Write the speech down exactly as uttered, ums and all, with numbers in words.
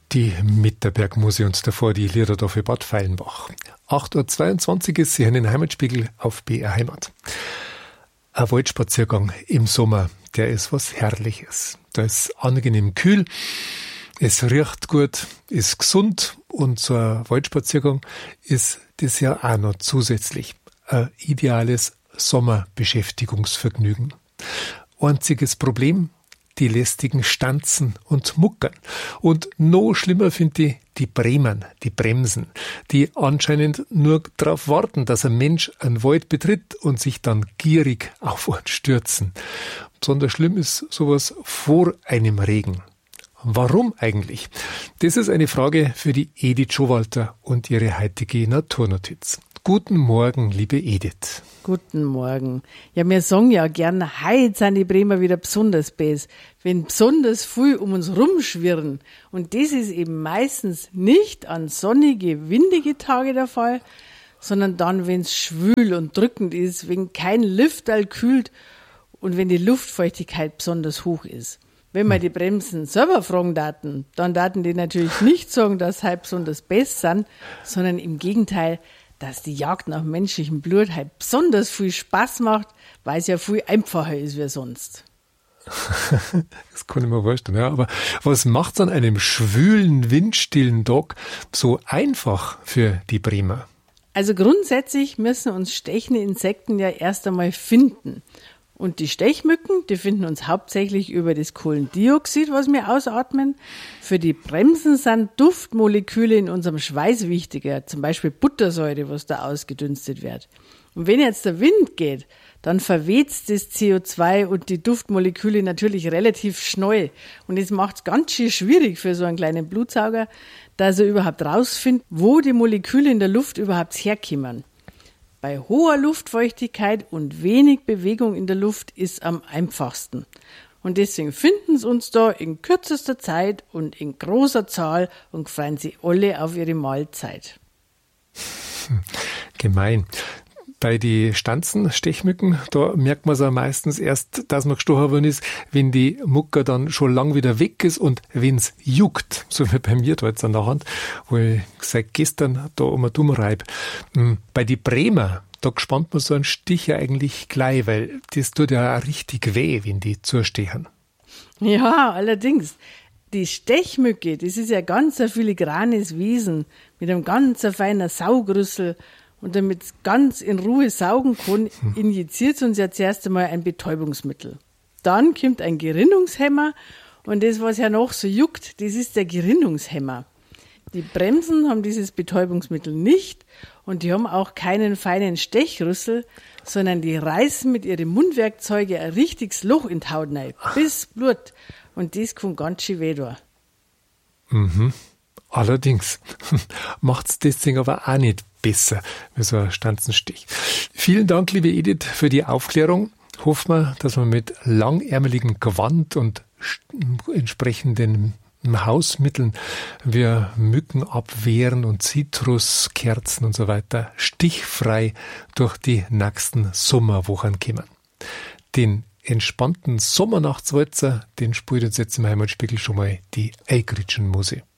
Die Mitterbergmusik und davor die Lieder da für Bad Feilenbach. acht Uhr zweiundzwanzig ist Sie in den Heimatspiegel auf B R Heimat. Ein Waldspaziergang im Sommer, der ist was Herrliches. Da ist angenehm kühl, es riecht gut, ist gesund und so ein Waldspaziergang ist das ja auch noch zusätzlich ein ideales Sommerbeschäftigungsvergnügen. Einziges Problem: die lästigen Stanzen und Muckern. Und noch schlimmer finde ich die Bremen, die Bremsen, die anscheinend nur darauf warten, dass ein Mensch einen Wald betritt und sich dann gierig auf einen stürzen. Besonders schlimm ist sowas vor einem Regen. Warum eigentlich? Das ist eine Frage für die Edith Schowalter und ihre heutige Naturnotiz. Guten Morgen, liebe Edith. Guten Morgen. Ja, wir sagen ja gern, heute sind die Bremer wieder besonders bes, wenn besonders viel um uns rumschwirren. Und das ist eben meistens nicht an sonnige, windige Tage der Fall, sondern dann, wenn es schwül und drückend ist, wenn kein Lüfterl kühlt und wenn die Luftfeuchtigkeit besonders hoch ist. Wenn wir die Bremsen selber fragen daten, dann daten die natürlich nicht sagen, dass sie halt besonders best sind, sondern im Gegenteil, dass die Jagd nach menschlichem Blut halt besonders viel Spaß macht, weil es ja viel einfacher ist wie sonst. Das kann ich mir vorstellen, ja. Aber was macht es an einem schwülen, windstillen Tag so einfach für die Bremer? Also grundsätzlich müssen uns stechende Insekten ja erst einmal finden. Und die Stechmücken, die finden uns hauptsächlich über das Kohlendioxid, was wir ausatmen. Für die Bremsen sind Duftmoleküle in unserem Schweiß wichtiger, zum Beispiel Buttersäure, was da ausgedünstet wird. Und wenn jetzt der Wind geht, dann verweht das C O zwei und die Duftmoleküle natürlich relativ schnell. Und das macht es ganz schön schwierig für so einen kleinen Blutsauger, dass er überhaupt rausfindet, wo die Moleküle in der Luft überhaupt herkommen. Bei hoher Luftfeuchtigkeit und wenig Bewegung in der Luft ist am einfachsten. Und deswegen finden sie uns da in kürzester Zeit und in großer Zahl und freuen sich alle auf ihre Mahlzeit. Gemein. Bei den Stanzenstechmücken, da merkt man es ja meistens erst, dass man gestochen worden ist, wenn die Mucker dann schon lang wieder weg ist und wenn es juckt, so wie bei mir da jetzt an der Hand, wo ich seit gestern da um ein Dumm reib. Bei die Bremer, da gespannt man so einen Stich ja eigentlich gleich, weil das tut ja auch richtig weh, wenn die zustechen. Ja, allerdings. Die Stechmücke, das ist ja ganz ein filigranes Wesen mit einem ganz feinen Saugrüssel. Und damit es ganz in Ruhe saugen kann, injiziert es uns ja zuerst einmal ein Betäubungsmittel. Dann kommt ein Gerinnungshemmer und das, was ja noch so juckt, das ist der Gerinnungshemmer. Die Bremsen haben dieses Betäubungsmittel nicht und die haben auch keinen feinen Stechrüssel, sondern die reißen mit ihren Mundwerkzeugen ein richtiges Loch in die Haut rein, bis Blut. Und das kann ganz schön weh tun. Mhm. Allerdings macht's das Ding aber auch nicht besser, wie so ein Stanzenstich. Vielen Dank, liebe Edith, für die Aufklärung. Hoffen wir, dass wir mit langärmeligen Gewand und entsprechenden Hausmitteln wie Mücken abwehren und Zitruskerzen und so weiter stichfrei durch die nächsten Sommerwochen kommen. Den entspannten Sommernachtswalzer, den spielt uns jetzt im Heimatspiegel schon mal die Eigritschen Musik.